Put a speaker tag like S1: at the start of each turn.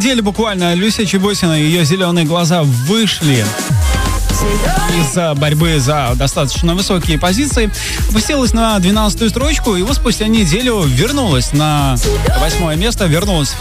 S1: неделе буквально Люся Чеботина и ее зеленые глаза вышли из-за борьбы за достаточно высокие позиции, опустилась на 12-ю строчку, и вот спустя неделю вернулась на 8-е место, вернулась